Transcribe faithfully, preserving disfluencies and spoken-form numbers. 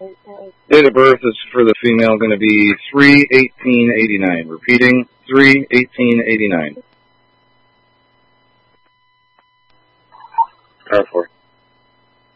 Date of birth is for the female going to be three eighteen eighty-nine. Repeating, three eighteen eighty-nine. Power four.